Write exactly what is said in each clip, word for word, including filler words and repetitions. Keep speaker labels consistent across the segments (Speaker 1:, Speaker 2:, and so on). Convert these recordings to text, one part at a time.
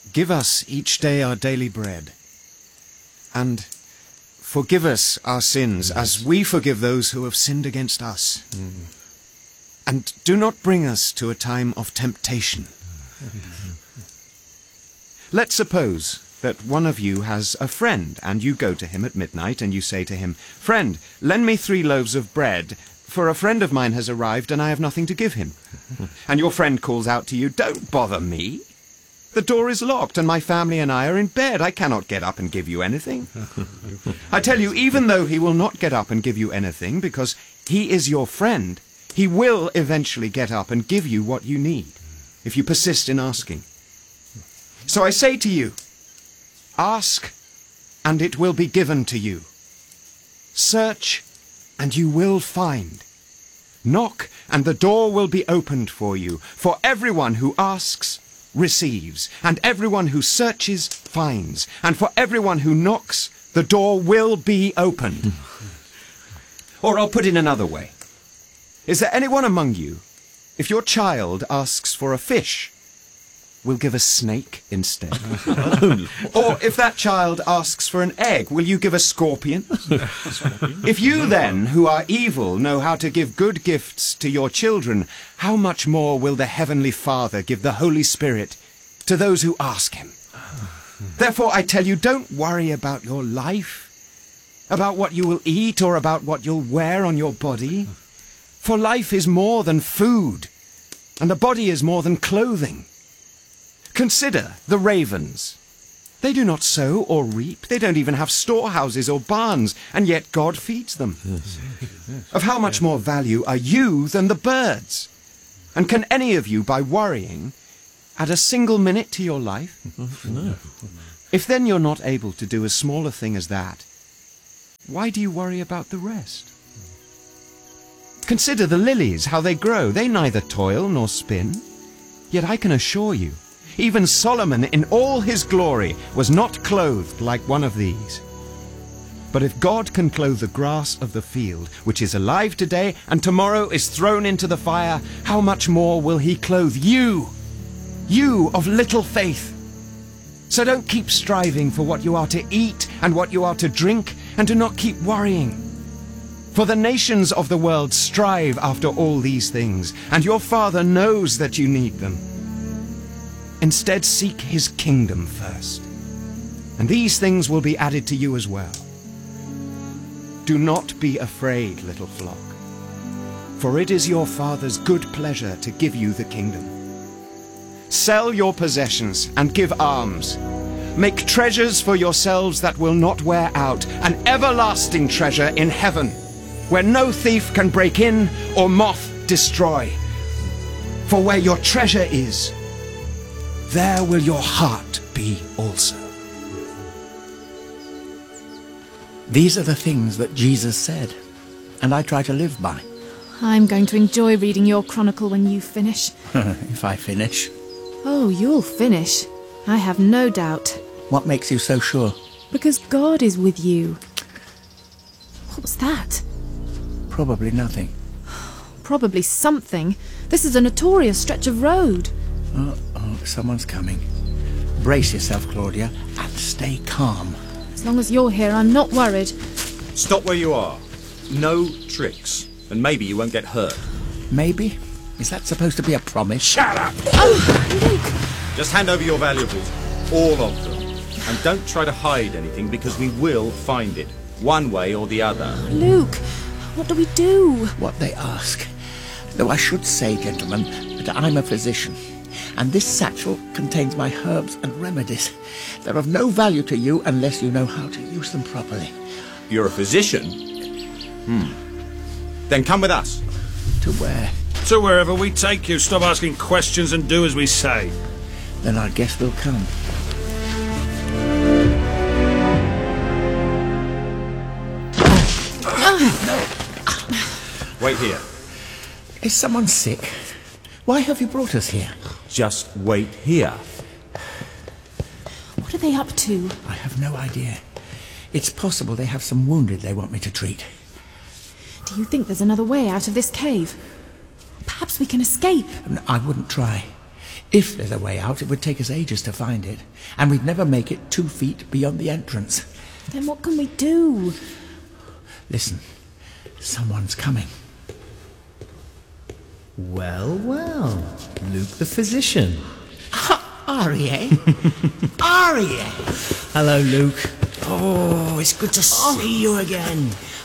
Speaker 1: Give us each day our daily bread, and forgive us our sins as we forgive those who have sinned against us. Mm. And do not bring us to a time of temptation. Let's suppose that one of you has a friend, and you go to him at midnight and you say to him, "Friend, lend me three loaves of bread, for a friend of mine has arrived and I have nothing to give him." And your friend calls out to you, "Don't bother me. The door is locked and my family and I are in bed. I cannot get up and give you anything." I tell you, even though he will not get up and give you anything because he is your friend, he will eventually get up and give you what you need if you persist in asking. So I say to you, ask and it will be given to you. Search and you will find. Knock and the door will be opened for you. For everyone who asks receives, and everyone who searches finds, and for everyone who knocks the door will be opened. Or I'll put it another way. Is there anyone among you, if your child asks for a fish, will give a snake instead? Or if that child asks for an egg, will you give a scorpion? If you then, who are evil, know how to give good gifts to your children, how much more will the Heavenly Father give the Holy Spirit to those who ask him? Therefore, I tell you, don't worry about your life, about what you will eat or about what you'll wear on your body. For life is more than food, and the body is more than clothing. Consider the ravens. They do not sow or reap. They don't even have storehouses or barns, and yet God feeds them. Yes. Of how much more value are you than the birds? And can any of you, by worrying, add a single minute to your life? No. If then you're not able to do as small a thing as that, why do you worry about the rest? Consider the lilies, how they grow. They neither toil nor spin. Yet I can assure you, even Solomon in all his glory was not clothed like one of these. But if God can clothe the grass of the field, which is alive today and tomorrow is thrown into the fire, how much more will he clothe you, you of little faith? So don't keep striving for what you are to eat and what you are to drink, and do not keep worrying. For the nations of the world strive after all these things, and your Father knows that you need them. Instead, seek his kingdom first, and these things will be added to you as well. Do not be afraid, little flock, for it is your Father's good pleasure to give you the kingdom. Sell your possessions and give alms. Make treasures for yourselves that will not wear out, an everlasting treasure in heaven, where no thief can break in or moth destroy. For where your treasure is, there will your heart be also.
Speaker 2: These are the things that Jesus said, and I try to live by.
Speaker 3: I'm going to enjoy reading your chronicle when you finish.
Speaker 2: If I finish.
Speaker 3: Oh, you'll finish. I have no doubt.
Speaker 2: What makes you so sure?
Speaker 3: Because God is with you. What was that?
Speaker 2: Probably nothing.
Speaker 3: Probably something. This is a notorious stretch of road.
Speaker 2: Oh, oh, someone's coming. Brace yourself, Claudia, and stay calm.
Speaker 3: As long as you're here, I'm not worried.
Speaker 4: Stop where you are. No tricks. And maybe you won't get hurt.
Speaker 2: Maybe? Is that supposed to be a promise?
Speaker 4: Shut up!
Speaker 3: Oh, Luke!
Speaker 4: Just hand over your valuables. All of them. And don't try to hide anything, because we will find it. One way or the other.
Speaker 3: Luke, what do we do?
Speaker 2: What they ask. Though I should say, gentlemen, that I'm a physician. And this satchel contains my herbs and remedies. They're of no value to you unless you know how to use them properly.
Speaker 4: You're a physician? Hmm. Then come with us.
Speaker 2: To where?
Speaker 5: To wherever we take you. Stop asking questions and do as we say.
Speaker 2: Then I guess we'll come.
Speaker 4: Wait here.
Speaker 2: Is someone sick? Why have you brought us here?
Speaker 4: Just wait here.
Speaker 3: What are they up to?
Speaker 2: I have no idea. It's possible they have some wounded they want me to treat.
Speaker 3: Do you think there's another way out of this cave? Perhaps we can escape.
Speaker 2: I wouldn't try. If there's a way out, it would take us ages to find it, and we'd never make it two feet beyond the entrance.
Speaker 3: Then what can we do?
Speaker 2: Listen, someone's coming.
Speaker 6: Well, well, Luke the physician.
Speaker 2: Arie? Arie!
Speaker 6: Hello, Luke. Oh, it's good to see you again.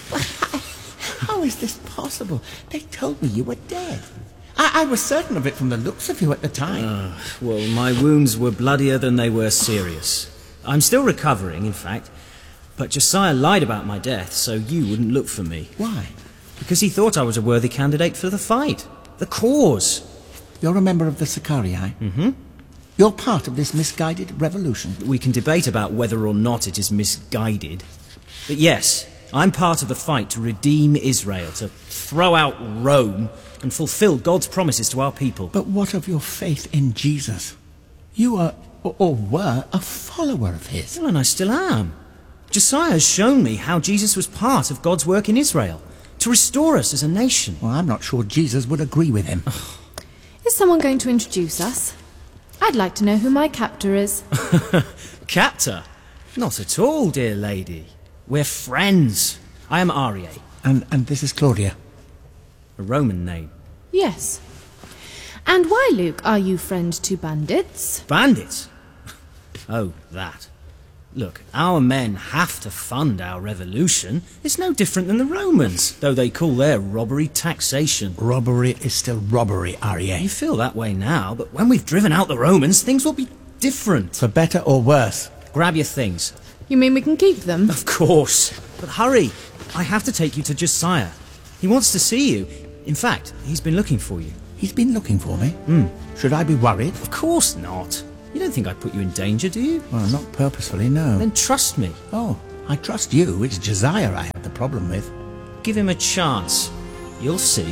Speaker 2: How is this possible? They told me you were dead. I, I was certain of it from the looks of you at the time.
Speaker 6: Uh, well, my wounds were bloodier than they were serious. I'm still recovering, in fact. But Josiah lied about my death, so you wouldn't look for me.
Speaker 2: Why?
Speaker 6: Because he thought I was a worthy candidate for the fight. The cause.
Speaker 2: You're a member of the Sicarii?
Speaker 6: Mm-hmm.
Speaker 2: You're part of this misguided revolution.
Speaker 6: We can debate about whether or not it is misguided. But yes, I'm part of the fight to redeem Israel, to throw out Rome, and fulfill God's promises to our people.
Speaker 2: But what of your faith in Jesus? You are, or, or were, a follower of his.
Speaker 6: Well, and I still am. Josiah has shown me how Jesus was part of God's work in Israel, to restore us as a nation.
Speaker 2: Well, I'm not sure Jesus would agree with him.
Speaker 3: Is someone going to introduce us? I'd like to know who my captor is.
Speaker 6: Captor? Not at all, dear lady. We're friends. I am Arie.
Speaker 2: And, and this is Claudia.
Speaker 6: A Roman name.
Speaker 3: Yes. And why, Luke, are you friend to bandits?
Speaker 6: Bandits? Oh, that. Look, our men have to fund our revolution. It's no different than the Romans, though they call their robbery taxation.
Speaker 2: Robbery is still robbery, Arie.
Speaker 6: You feel that way now, but when we've driven out the Romans, things will be different.
Speaker 2: For better or worse.
Speaker 6: Grab your things.
Speaker 3: You mean we can keep them?
Speaker 6: Of course. But hurry. I have to take you to Josiah. He wants to see you. In fact, he's been looking for you.
Speaker 2: He's been looking for me?
Speaker 6: Hmm.
Speaker 2: Should I be worried?
Speaker 6: Of course not. You don't think I'd put you in danger, do you?
Speaker 2: Well, not purposefully, no.
Speaker 6: Then trust me.
Speaker 2: Oh, I trust you. It's Josiah I have the problem with.
Speaker 6: Give him a chance. You'll see.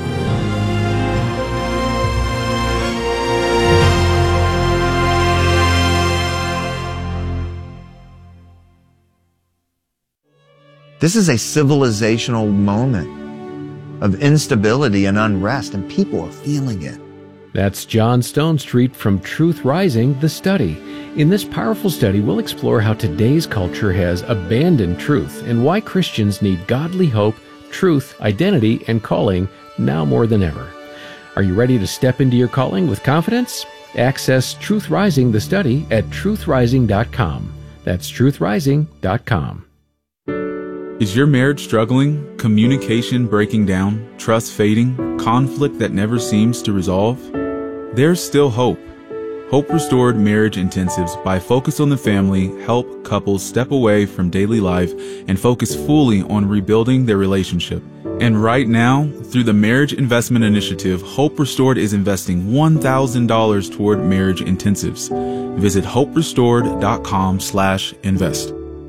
Speaker 7: This is a civilizational moment of instability and unrest, and people are feeling it.
Speaker 8: That's John Stonestreet from Truth Rising, The Study. In this powerful study, we'll explore how today's culture has abandoned truth and why Christians need godly hope, truth, identity, and calling now more than ever. Are you ready to step into your calling with confidence? Access Truth Rising, The Study at truth rising dot com. That's truth rising dot com.
Speaker 9: Is your marriage struggling, communication breaking down, trust fading, conflict that never seems to resolve? There's still hope. Hope Restored Marriage Intensives by Focus on the Family help couples step away from daily life and focus fully on rebuilding their relationship. And right now, through the Marriage Investment Initiative, Hope Restored is investing one thousand dollars toward marriage intensives. Visit hope restored dot com slash invest.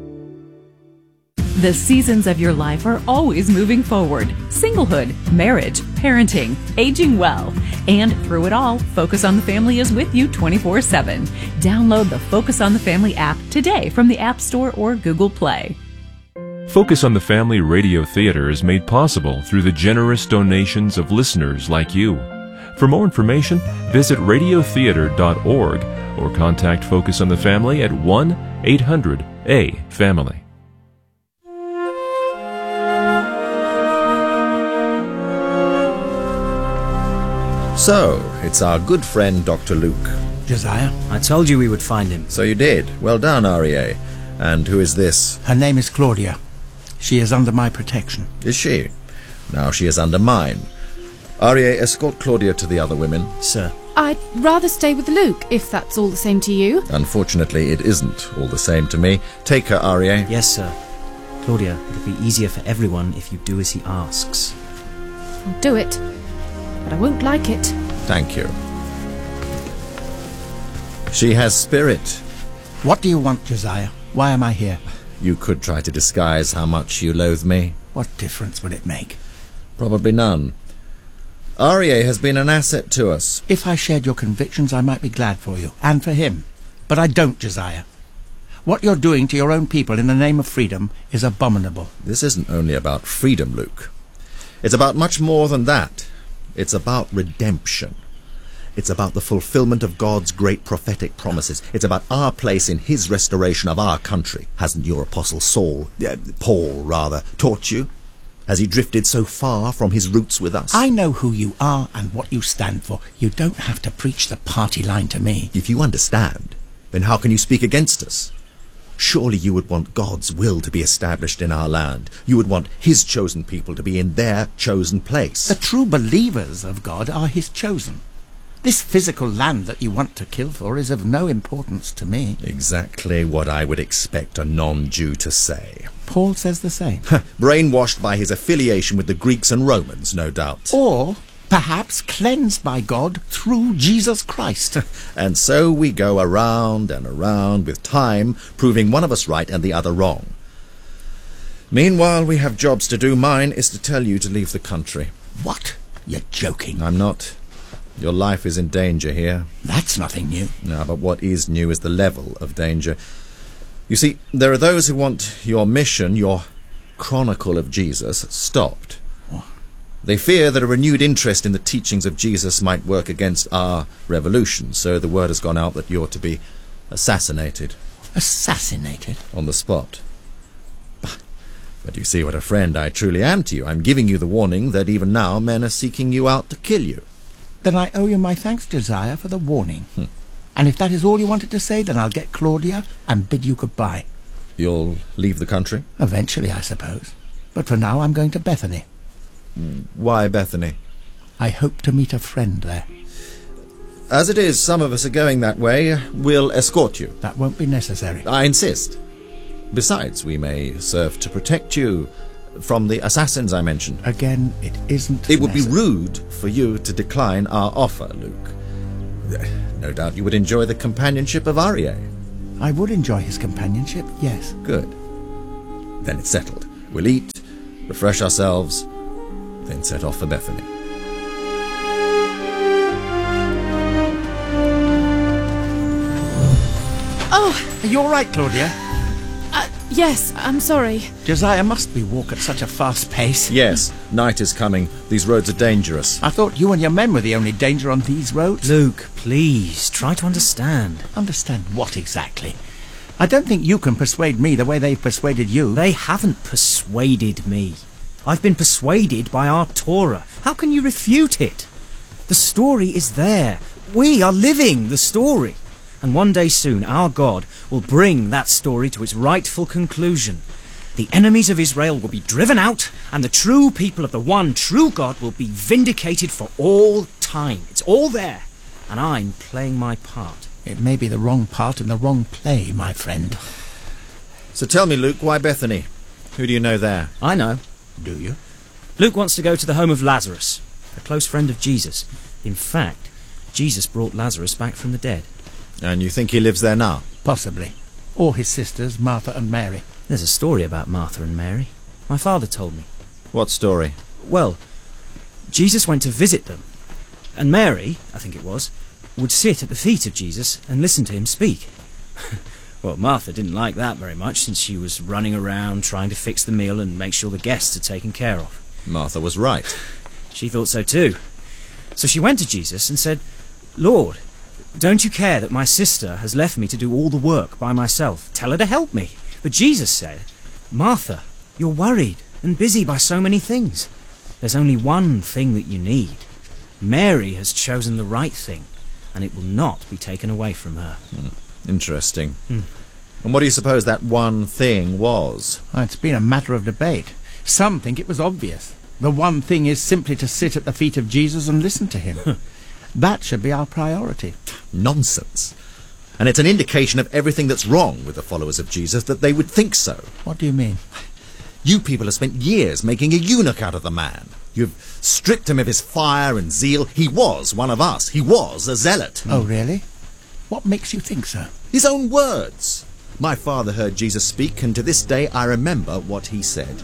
Speaker 10: The seasons of your life are always moving forward. Singlehood, marriage, parenting, aging well. And through it all, Focus on the Family is with you twenty-four seven. Download the Focus on the Family app today from the App Store or Google Play.
Speaker 11: Focus on the Family Radio Theater is made possible through the generous donations of listeners like you. For more information, visit radio theater dot org or contact Focus on the Family at one eight hundred A family.
Speaker 12: So, it's our good friend Doctor Luke.
Speaker 2: Josiah?
Speaker 6: I told you we would find him.
Speaker 12: So you did. Well done, Arie. And who is this?
Speaker 2: Her name is Claudia. She is under my protection.
Speaker 12: Is she? Now she is under mine. Arie, escort Claudia to the other women.
Speaker 6: Sir.
Speaker 3: I'd rather stay with Luke, if that's all the same to you.
Speaker 12: Unfortunately, it isn't all the same to me. Take her, Arie.
Speaker 6: Yes, sir. Claudia, it'll be easier for everyone if you do as he asks.
Speaker 3: I'll do it, but I won't like it.
Speaker 12: Thank you. She has spirit.
Speaker 2: What do you want, Josiah? Why am I here?
Speaker 12: You could try to disguise how much you loathe me.
Speaker 2: What difference would it make?
Speaker 12: Probably none. Arie has been an asset to us.
Speaker 2: If I shared your convictions, I might be glad for you, and for him. But I don't, Josiah. What you're doing to your own people in the name of freedom is abominable.
Speaker 12: This isn't only about freedom, Luke. It's about much more than that. It's about redemption. It's about the fulfillment of God's great prophetic promises. It's about our place in his restoration of our country. Hasn't your apostle Saul, uh, Paul rather, taught you? Has he drifted so far from his roots with us?
Speaker 2: I know who you are and what you stand for. You don't have to preach the party line to me.
Speaker 12: If you understand, then how can you speak against us? Surely you would want God's will to be established in our land. You would want his chosen people to be in their chosen place.
Speaker 2: The true believers of God are his chosen. This physical land that you want to kill for is of no importance to me.
Speaker 12: Exactly what I would expect a non-Jew to say.
Speaker 2: Paul says the same.
Speaker 12: Brainwashed by his affiliation with the Greeks and Romans, no doubt.
Speaker 2: Or perhaps cleansed by God through Jesus Christ.
Speaker 12: And so we go around and around with time, proving one of us right and the other wrong. Meanwhile, we have jobs to do. Mine is to tell you to leave the country.
Speaker 2: What? You're joking.
Speaker 12: I'm not. Your life is in danger here.
Speaker 2: That's nothing new.
Speaker 12: No, but what is new is the level of danger. You see, there are those who want your mission, your chronicle of Jesus, stopped.
Speaker 2: What?
Speaker 12: They fear that a renewed interest in the teachings of Jesus might work against our revolution, so the word has gone out that you're to be assassinated.
Speaker 2: Assassinated?
Speaker 12: On the spot. But you see what a friend I truly am to you. I'm giving you the warning that even now men are seeking you out to kill you.
Speaker 2: Then I owe you my thanks, Josiah, for the warning. Hmm. And if that is all you wanted to say, then I'll get Claudia and bid you goodbye.
Speaker 12: You'll leave the country?
Speaker 2: Eventually, I suppose. But for now, I'm going to Bethany.
Speaker 12: Why Bethany?
Speaker 2: I hope to meet a friend there.
Speaker 12: As it is, some of us are going that way. We'll escort you.
Speaker 2: That won't be necessary.
Speaker 12: I insist. Besides, we may serve to protect you from the assassins I mentioned.
Speaker 2: Again, it isn't
Speaker 12: It would
Speaker 2: necessary.
Speaker 12: be rude for you to decline our offer, Luke. No doubt you would enjoy the companionship of Aryeh.
Speaker 2: I would enjoy his companionship, yes.
Speaker 12: Good. Then it's settled. We'll eat, refresh ourselves, then set off for Bethany.
Speaker 3: Oh!
Speaker 2: Are you all right, Claudia?
Speaker 3: Uh, yes, I'm sorry.
Speaker 2: Josiah, must we walk at such a fast pace?
Speaker 12: Yes, night is coming. These roads are dangerous.
Speaker 2: I thought you and your men were the only danger on these roads.
Speaker 6: Luke, please, try to understand.
Speaker 2: Understand what exactly? I don't think you can persuade me the way they've persuaded you.
Speaker 6: They haven't persuaded me. I've been persuaded by our Torah. How can you refute it? The story is there. We are living the story. And one day soon, our God will bring that story to its rightful conclusion. The enemies of Israel will be driven out, and the true people of the one true God will be vindicated for all time. It's all there, and I'm playing my part.
Speaker 2: It may be the wrong part in the wrong play, my friend.
Speaker 12: So tell me, Luke, why Bethany? Who do you know there?
Speaker 6: I know.
Speaker 2: Do you?
Speaker 6: Luke wants to go to the home of Lazarus, a close friend of Jesus. In fact, Jesus brought Lazarus back from the dead.
Speaker 12: And you think he lives there now?
Speaker 2: Possibly. Or his sisters, Martha and Mary.
Speaker 6: There's a story about Martha and Mary. My father told me.
Speaker 12: What story?
Speaker 6: Well, Jesus went to visit them, and Mary, I think it was, would sit at the feet of Jesus and listen to him speak. Well, Martha didn't like that very much, since she was running around trying to fix the meal and make sure the guests are taken care of.
Speaker 12: Martha was right.
Speaker 6: She thought so too. So she went to Jesus and said, "Lord, don't you care that my sister has left me to do all the work by myself? Tell her to help me." But Jesus said, "Martha, you're worried and busy by so many things. There's only one thing that you need. Mary has chosen the right thing, and it will not be taken away from her."
Speaker 12: Hmm. Interesting.
Speaker 6: Hmm.
Speaker 12: And what do you suppose that one thing was?
Speaker 2: Oh, it's been a matter of debate. Some think it was obvious. The one thing is simply to sit at the feet of Jesus and listen to him. That should be our priority.
Speaker 12: Nonsense. And it's an indication of everything that's wrong with the followers of Jesus that they would think so.
Speaker 2: What do you mean?
Speaker 12: You people have spent years making a eunuch out of the man. You've stripped him of his fire and zeal. He was one of us. He was a zealot.
Speaker 2: Oh, really? What makes you think so?
Speaker 12: His own words. My father heard Jesus speak, and to this day I remember what he said.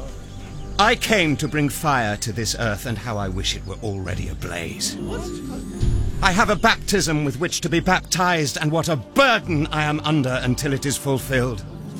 Speaker 1: I came to bring fire to this earth, and how I wish it were already ablaze. I have a baptism with which to be baptized, and what a burden I am under until it is fulfilled.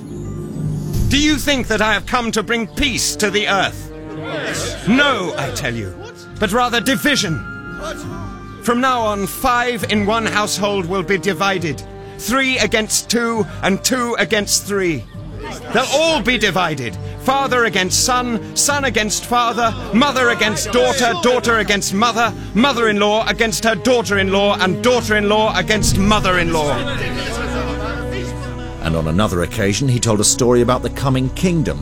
Speaker 1: Do you think that I have come to bring peace to the earth? No, I tell you, but rather division. From now on, five in one household will be divided. Three against two, and two against three. They'll all be divided. Father against son, son against father, mother against daughter, daughter against mother, mother-in-law against her daughter-in-law, and daughter-in-law against mother-in-law.
Speaker 12: And on another occasion, he told a story about the coming kingdom.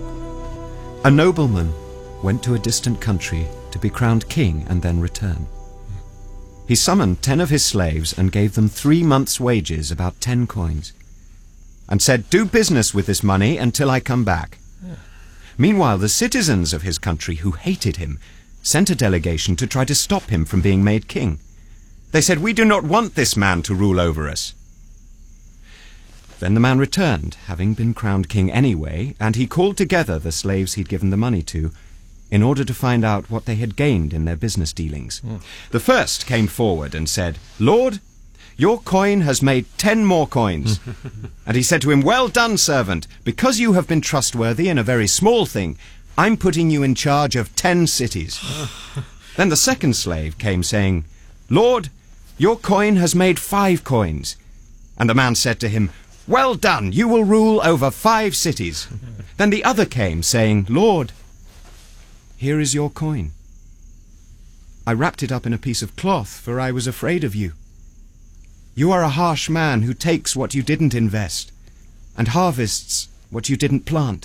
Speaker 1: A nobleman went to a distant country to be crowned king and then return. He summoned ten of his slaves and gave them three months' wages, about ten coins, and said, "Do business with this money until I come back." Yeah. Meanwhile, the citizens of his country, who hated him, sent a delegation to try to stop him from being made king. They said, "We do not want this man to rule over us." Then the man returned, having been crowned king anyway, and he called together the slaves he'd given the money to, in order to find out what they had gained in their business dealings. Mm. The first came forward and said, "Lord, your coin has made ten more coins." And he said to him, "Well done, servant. Because you have been trustworthy in a very small thing, I'm putting you in charge of ten cities." Then the second slave came saying, "Lord, your coin has made five coins." And the man said to him, "Well done, you will rule over five cities." Then the other came saying, "Lord, here is your coin. I wrapped it up in a piece of cloth, for I was afraid of you. You are a harsh man who takes what you didn't invest and harvests what you didn't plant."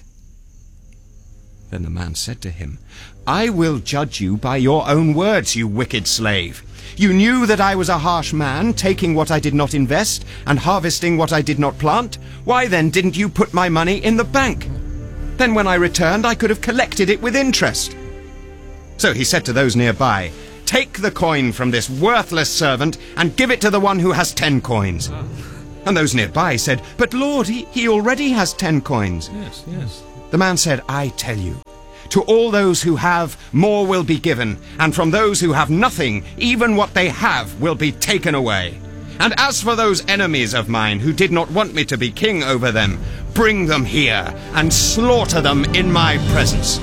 Speaker 1: Then the man said to him, "I will judge you by your own words, you wicked slave. You knew that I was a harsh man, taking what I did not invest and harvesting what I did not plant. Why then didn't you put my money in the bank? Then when I returned, I could have collected it with interest." So he said to those nearby, "Take the coin from this worthless servant and give it to the one who has ten coins." And those nearby said, "But Lord, he, he already has ten coins."
Speaker 5: Yes, yes.
Speaker 1: The man said, "I tell you, to all those who have, more will be given, and from those who have nothing, even what they have will be taken away. And as for those enemies of mine who did not want me to be king over them, bring them here and slaughter them in my presence."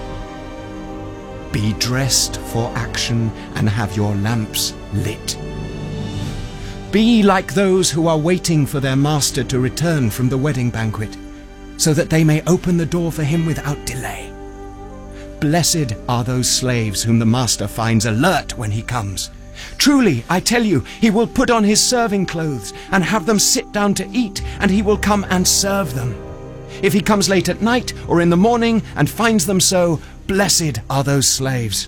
Speaker 1: Be dressed for action and have your lamps lit. Be like those who are waiting for their master to return from the wedding banquet, so that they may open the door for him without delay. Blessed are those slaves whom the master finds alert when he comes. Truly, I tell you, he will put on his serving clothes and have them sit down to eat, and he will come and serve them. If he comes late at night or in the morning and finds them so, blessed are those slaves.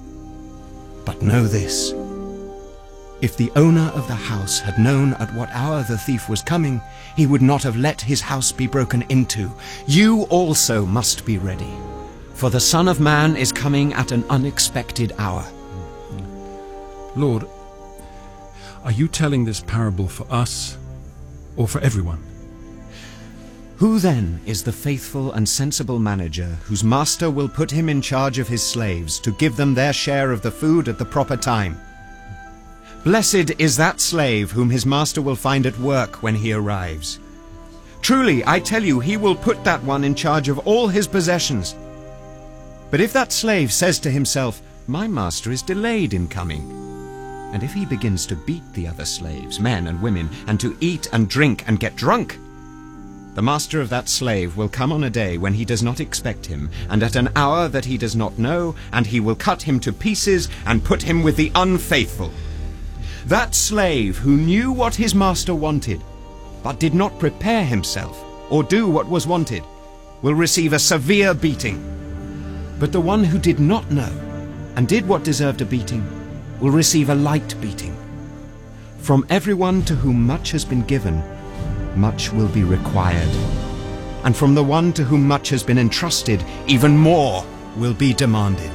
Speaker 1: But know this, if the owner of the house had known at what hour the thief was coming, he would not have let his house be broken into. You also must be ready, for the Son of Man is coming at an unexpected hour.
Speaker 5: Lord, are you telling this parable for us or for everyone?
Speaker 1: Who then is the faithful and sensible manager whose master will put him in charge of his slaves to give them their share of the food at the proper time? Blessed is that slave whom his master will find at work when he arrives. Truly, I tell you, he will put that one in charge of all his possessions. But if that slave says to himself, "My master is delayed in coming," and if he begins to beat the other slaves, men and women, and to eat and drink and get drunk, the master of that slave will come on a day when he does not expect him, and at an hour that he does not know, and he will cut him to pieces and put him with the unfaithful. That slave who knew what his master wanted, but did not prepare himself or do what was wanted, will receive a severe beating. But the one who did not know and did what deserved a beating will receive a light beating. From everyone to whom much has been given, much will be required. And from the one to whom much has been entrusted, even more will be demanded.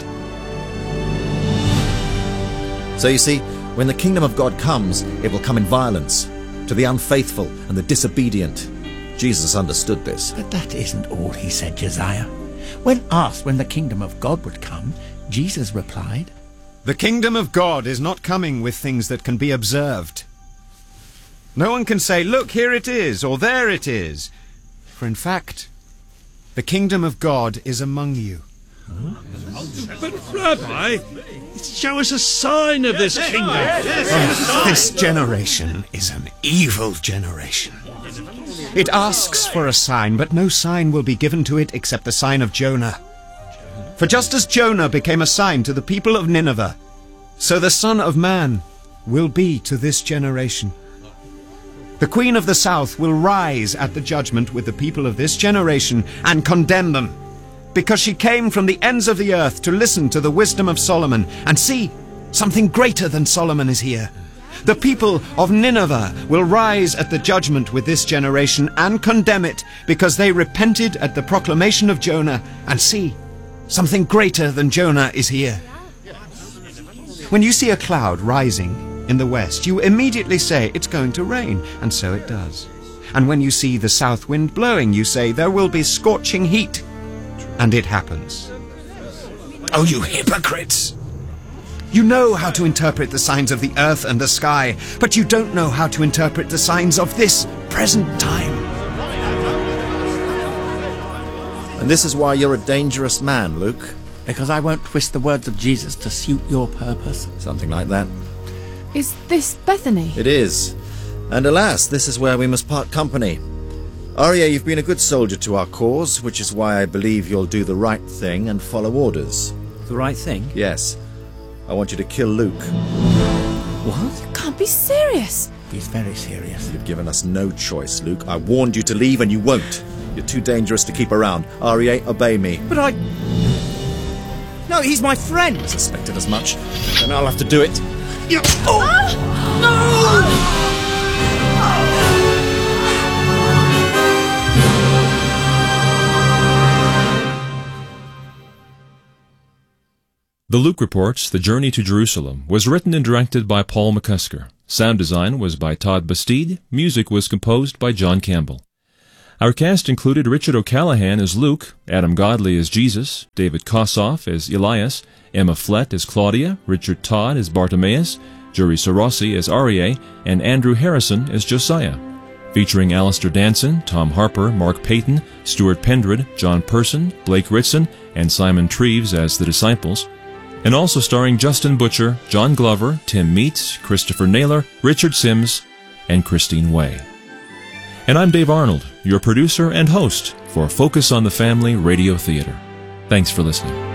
Speaker 12: So you see, when the kingdom of God comes, it will come in violence to the unfaithful and the disobedient. Jesus understood this.
Speaker 2: But that isn't all he said, Josiah. When asked when the kingdom of God would come, Jesus replied,
Speaker 1: "The kingdom of God is not coming with things that can be observed. No one can say, 'Look, here it is,' or 'There it is.' For in fact, the kingdom of God is among you."
Speaker 5: Huh? But Rabbi, Show us a sign of this kingdom.
Speaker 1: Oh, this generation is an evil generation. It asks for a sign, but no sign will be given to it except the sign of Jonah. For just as Jonah became a sign to the people of Nineveh, so the Son of Man will be to this generation. The Queen of the South will rise at the judgment with the people of this generation and condemn them, because she came from the ends of the earth to listen to the wisdom of Solomon, and see, something greater than Solomon is here. The people of Nineveh will rise at the judgment with this generation and condemn it, because they repented at the proclamation of Jonah, and see, something greater than Jonah is here. When you see a cloud rising in the west, you immediately say it's going to rain, and so it does. And when you see the south wind blowing, you say there will be scorching heat, and it happens. Oh, you hypocrites! You know how to interpret the signs of the earth and the sky, but you don't know how to interpret the signs of this present time.
Speaker 12: And this is why you're a dangerous man, Luke.
Speaker 2: Because I won't twist the words of Jesus to suit your purpose.
Speaker 12: Something like that.
Speaker 3: Is this Bethany?
Speaker 12: It is. And alas, this is where we must part company. Arya, you've been a good soldier to our cause, which is why I believe you'll do the right thing and follow orders.
Speaker 6: The right thing?
Speaker 12: Yes. I want you to kill Luke.
Speaker 2: What?
Speaker 3: You can't be serious.
Speaker 2: He's very serious.
Speaker 12: You've given us no choice, Luke. I warned you to leave and you won't. You're too dangerous to keep around. Arya, obey me.
Speaker 6: But I... No, he's my friend.
Speaker 12: I suspected as much. Then I'll have to do it. You... Oh!
Speaker 11: The Luke Reports, The Journey to Jerusalem, was written and directed by Paul McCusker. Sound design was by Todd Bastide. Music was composed by John Campbell. Our cast included Richard O'Callaghan as Luke, Adam Godley as Jesus, David Kossoff as Elias, Emma Flett as Claudia, Richard Todd as Bartimaeus, Juri Sorossi as Arya, and Andrew Harrison as Josiah. Featuring Alistair Danson, Tom Harper, Mark Payton, Stuart Pendred, John Person, Blake Ritson, and Simon Treves as the disciples. And also starring Justin Butcher, John Glover, Tim Meats, Christopher Naylor, Richard Sims, and Christine Way. And I'm Dave Arnold, your producer and host for Focus on the Family Radio Theater. Thanks for listening.